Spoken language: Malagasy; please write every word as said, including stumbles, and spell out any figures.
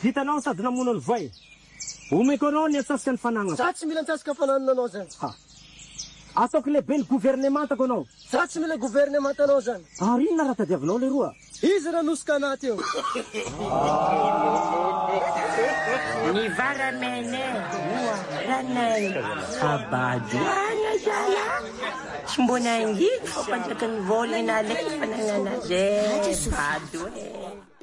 Vitanao sady namono ny voay. Omeko anao ny atsasika ny fanagna. Za tsy mila antsasika fanananao zany. Ha. Ataoko lehibe ny gouvernementako anao. Za tsy mila gouvernementanao zany. Ary inona raha tadiavinao le roa? Izy ranosika anaty eo. Ny varamene moa ranay abadoana zala. Tsy mbona angiko fa panjaky ny volina le fananana zay bado e.